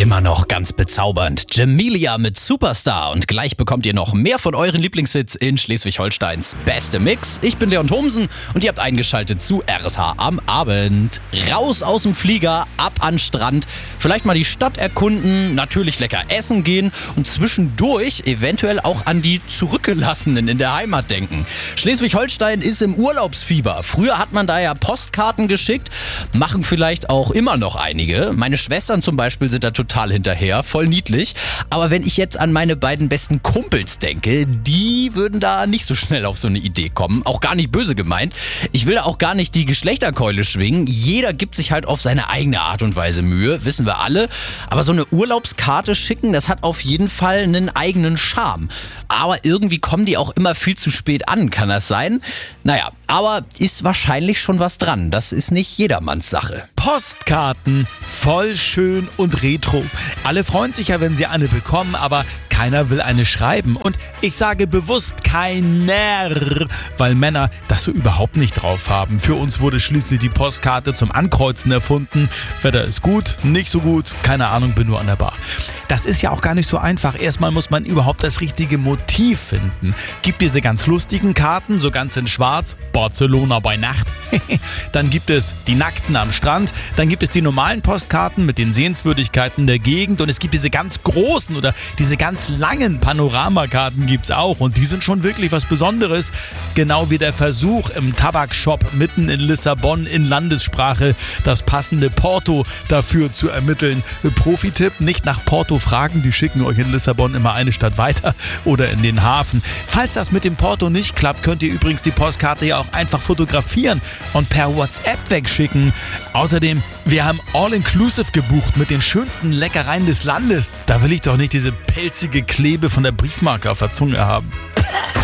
Immer noch ganz bezaubernd. Jamelia mit Superstar. Und gleich bekommt ihr noch mehr von euren Lieblingshits in Schleswig-Holsteins beste Mix. Ich bin Leon Thomsen und ihr habt eingeschaltet zu RSH am Abend. Raus aus dem Flieger, ab an Strand. Vielleicht mal die Stadt erkunden, natürlich lecker essen gehen und zwischendurch eventuell auch an die Zurückgelassenen in der Heimat denken. Schleswig-Holstein ist im Urlaubsfieber. Früher hat man da ja Postkarten geschickt, machen vielleicht auch immer noch einige. Meine Schwestern zum Beispiel sind da total hinterher, voll niedlich. Aber wenn ich jetzt an meine beiden besten Kumpels denke, die würden da nicht so schnell auf so eine Idee kommen. Auch gar nicht böse gemeint. Ich will da auch gar nicht die Geschlechterkeule schwingen. Jeder gibt sich halt auf seine eigene Art und Weise Mühe, wissen wir alle. Aber so eine Urlaubskarte schicken, das hat auf jeden Fall einen eigenen Charme. Aber irgendwie kommen die auch immer viel zu spät an, kann das sein? Naja, aber ist wahrscheinlich schon was dran. Das ist nicht jedermanns Sache. Postkarten, voll schön und retro. Alle freuen sich ja, wenn sie eine bekommen, aber keiner will eine schreiben. Und ich sage bewusst keiner, weil Männer das so überhaupt nicht drauf haben. Für uns wurde schließlich die Postkarte zum Ankreuzen erfunden. Wetter ist gut, nicht so gut, keine Ahnung, bin nur an der Bar. Das ist ja auch gar nicht so einfach. Erstmal muss man überhaupt das richtige Motiv finden. Gibt diese ganz lustigen Karten, so ganz in schwarz, Barcelona bei Nacht. Dann gibt es die Nackten am Strand. Dann gibt es die normalen Postkarten mit den Sehenswürdigkeiten der Gegend. Und es gibt diese ganz großen oder diese ganz langen Panoramakarten gibt's auch. Und die sind schon wirklich was Besonderes. Genau wie der Versuch im Tabakshop mitten in Lissabon in Landessprache das passende Porto dafür zu ermitteln. Profi-Tipp, nicht nach Porto fragen, die schicken euch in Lissabon immer eine Stadt weiter oder in den Hafen. Falls das mit dem Porto nicht klappt, könnt ihr übrigens die Postkarte ja auch einfach fotografieren und per WhatsApp wegschicken. Außerdem, wir haben All-Inclusive gebucht mit den schönsten Leckereien des Landes. Da will ich doch nicht diese pelzige Klebe von der Briefmarke auf der Zunge haben.